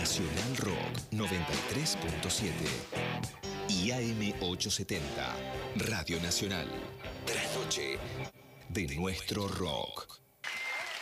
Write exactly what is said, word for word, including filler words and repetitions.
Nacional Rock noventa y tres punto siete y A M ochocientos setenta, Radio Nacional. Trasnoche de nuestro rock.